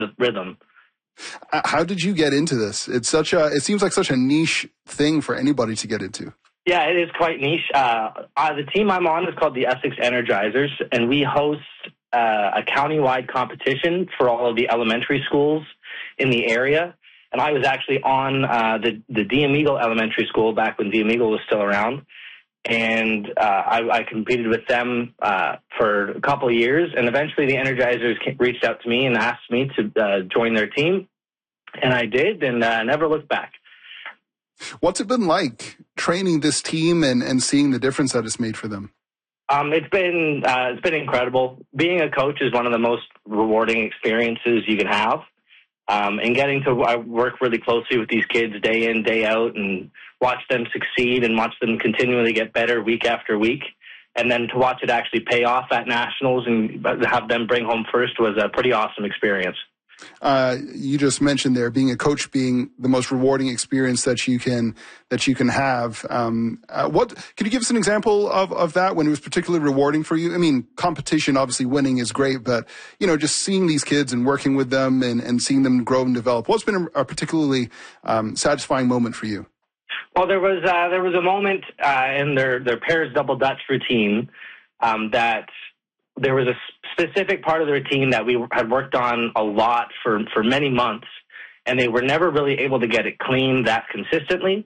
the rhythm. How did you get into this? It seems like such a niche thing for anybody to get into. Yeah, it is quite niche. The team I'm on is called the Essex Energizers, and we host a countywide competition for all of the elementary schools in the area. And I was actually on the DM Eagle Elementary School back when DM Eagle was still around. And I competed with them for a couple of years. And eventually the Energizers reached out to me and asked me to join their team. And I did, and never looked back. What's it been like training this team and seeing the difference that it's made for them? It's been incredible. Being a coach is one of the most rewarding experiences you can have. And getting to work really closely with these kids day in, day out, and watch them succeed and watch them continually get better week after week. And then to watch it actually pay off at nationals and have them bring home first was a pretty awesome experience. You just mentioned there being a coach being the most rewarding experience that you can have. What can you give us an example of that when it was particularly rewarding for you? I mean, competition, obviously winning is great, but just seeing these kids and working with them and seeing them grow and develop. What's been a particularly satisfying moment for you? Well, there was a moment in their pairs double Dutch routine that there was a specific part of the routine that we had worked on a lot for many months, and they were never really able to get it clean that consistently.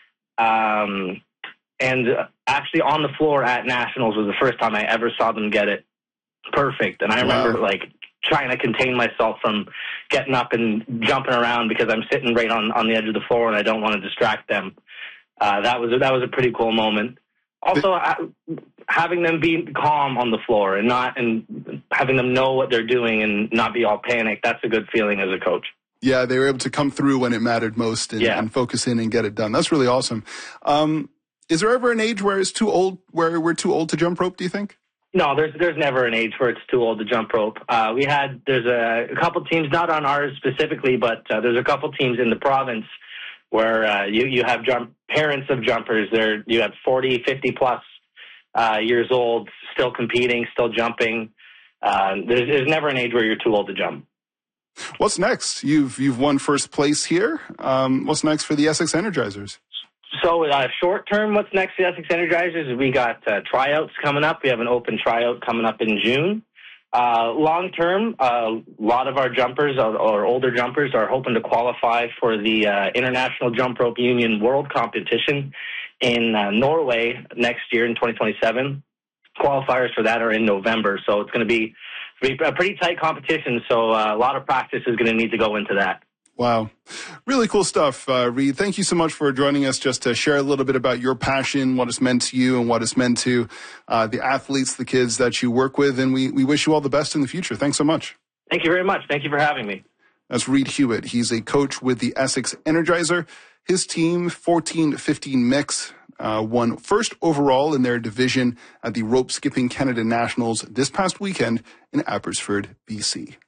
And actually on the floor at nationals was the first time I ever saw them get it perfect. And I remember trying to contain myself from getting up and jumping around because I'm sitting right on the edge of the floor and I don't want to distract them. That was a pretty cool moment. Also, having them be calm on the floor and having them know what they're doing and not be all panicked, that's a good feeling as a coach. Yeah, they were able to come through when it mattered most and focus in and get it done. That's really awesome. Is there ever an age where we're too old to jump rope, do you think? No, there's never an age where it's too old to jump rope. There's a couple teams, not on ours specifically, but there's a couple teams in the province where you have parents of jumpers. You have 40, 50 plus years old, still competing, still jumping. There's never an age where you're too old to jump. What's next? You've won first place here. What's next for the Essex Energizers? So short term, what's next for the Essex Energizers? We got tryouts coming up. We have an open tryout coming up in June. Long term, a lot of our jumpers or older jumpers are hoping to qualify for the International Jump Rope Union World Competition in Norway next year in 2027. Qualifiers for that are in November, so it's going to be a pretty tight competition, so a lot of practice is going to need to go into that. Wow. Really cool stuff, Reid. Thank you so much for joining us just to share a little bit about your passion, what it's meant to you, and what it's meant to the athletes, the kids that you work with. And we wish you all the best in the future. Thanks so much. Thank you very much. Thank you for having me. That's Reid Hewitt. He's a coach with the Essex Energizer. His team, 14-15 mix, won first overall in their division at the Rope Skipping Canada Nationals this past weekend in Abbotsford, BC.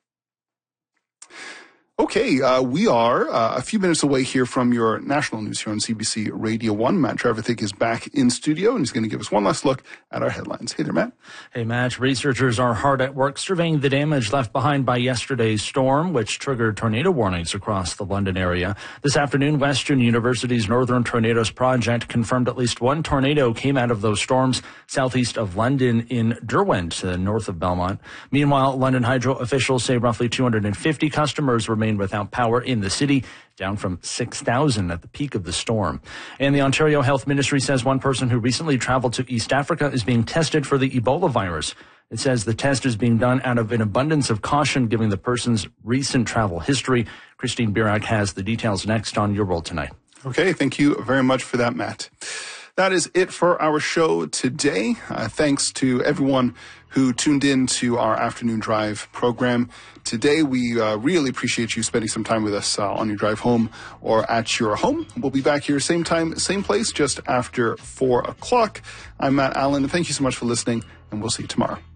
Okay, we are a few minutes away here from your national news here on CBC Radio 1. Matt Trevithick is back in studio, and he's going to give us one last look at our headlines. Hey there, Matt. Hey, Matt. Researchers are hard at work surveying the damage left behind by yesterday's storm, which triggered tornado warnings across the London area. This afternoon, Western University's Northern Tornadoes Project confirmed at least one tornado came out of those storms southeast of London in Derwent, north of Belmont. Meanwhile, London Hydro officials say roughly 250 customers remain without power in the city, down from 6,000 at the peak of the storm. And the Ontario Health Ministry says one person who recently traveled to East Africa is being tested for the Ebola virus. It says the test is being done out of an abundance of caution, given the person's recent travel history. Christine Birak has the details next on Your World Tonight. Okay, thank you very much for that, Matt. That is it for our show today. Thanks to everyone who tuned in to our afternoon drive program today. We really appreciate you spending some time with us on your drive home or at your home. We'll be back here same time, same place, just after 4 o'clock. I'm Matt Allen. Thank you so much for listening, and we'll see you tomorrow.